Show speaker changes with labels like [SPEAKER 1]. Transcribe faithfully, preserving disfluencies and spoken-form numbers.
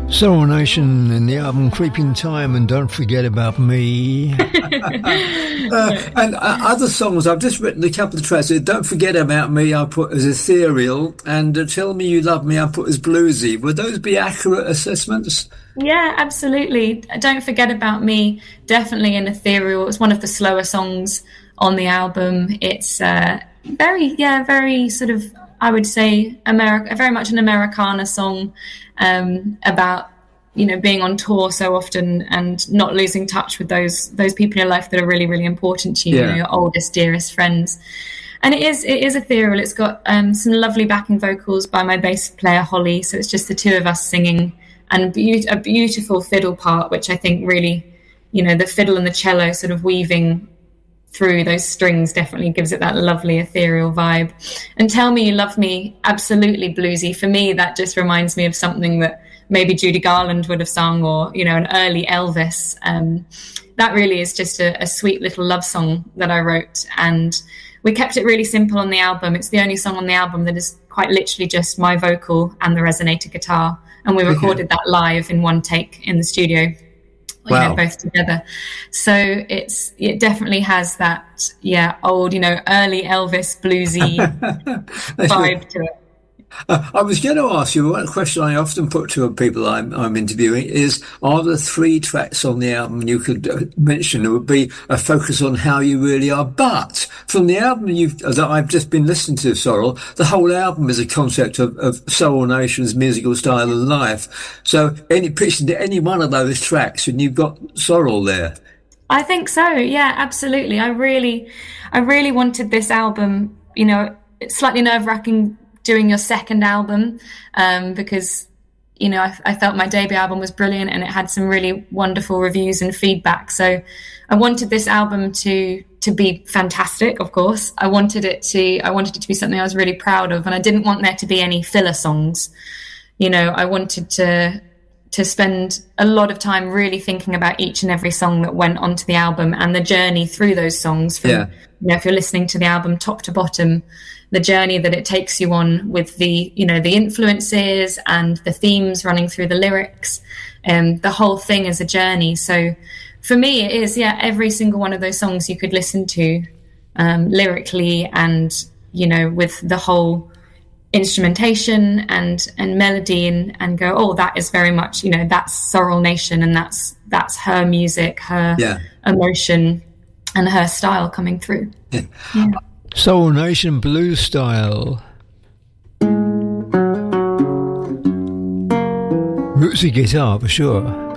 [SPEAKER 1] Soul Nation in the album Creeping Time and Don't Forget About Me.
[SPEAKER 2] uh, and uh, other songs, I've just written a couple of tracks. Don't Forget About Me I put as ethereal, and uh, Tell Me You Love Me I put as bluesy. Would those be accurate assessments?
[SPEAKER 3] Yeah, absolutely. Don't Forget About Me, definitely an ethereal. It's one of the slower songs on the album. It's uh, very, yeah, very sort of, I would say, America, very much an Americana song. Um, about, you know, being on tour so often and not losing touch with those those people in your life that are really, really important to you, yeah. you know, your oldest, dearest friends. And it is it is ethereal. It's got um, some lovely backing vocals by my bass player, Holly. So it's just the two of us singing, and be- a beautiful fiddle part, which I think really, you know, the fiddle and the cello sort of weaving through those strings definitely gives it that lovely ethereal vibe. And Tell Me You Love Me, absolutely bluesy. For me, that just reminds me of something that maybe Judy Garland would have sung, or, you know, an early Elvis. Um, that really is just a, a sweet little love song that I wrote. And we kept it really simple on the album. It's the only song on the album that is quite literally just my vocal and the resonator guitar. And we recorded that live in one take in the studio. Wow. You know, both together. So it's it definitely has that, yeah, old, you know, early Elvis bluesy vibe to it.
[SPEAKER 2] Uh, I was going to ask you, one question I often put to people I'm, I'm interviewing is, are there three tracks on the album you could uh, mention? It would be a focus on how you really are. But from the album you've, uh, that I've just been listening to, Sorrel, the whole album is a concept of, of Soul Nation's musical style and life. So any pitch into any one of those tracks and you've got Sorrel there.
[SPEAKER 3] I think so. Yeah, absolutely. I really, I really wanted this album, you know, it's slightly nerve-wracking doing your second album, um, because, you know, I, I felt my debut album was brilliant and it had some really wonderful reviews and feedback. So I wanted this album to to be fantastic, of course. I wanted it to I wanted it to be something I was really proud of, and I didn't want there to be any filler songs. You know, I wanted to to spend a lot of time really thinking about each and every song that went onto the album and the journey through those songs. From, yeah. You know, if you're listening to the album top to bottom, the journey that it takes you on with the, you know, the influences and the themes running through the lyrics, and um, the whole thing is a journey. So for me, it is, yeah, every single one of those songs you could listen to um, lyrically and, you know, with the whole instrumentation and and melody and and go, oh, that is very much, you know, that's Sorrel Nation, and that's that's her music, her yeah. emotion and her style coming through. Yeah. yeah.
[SPEAKER 1] Soul Nation blues style. Rootsy guitar for sure.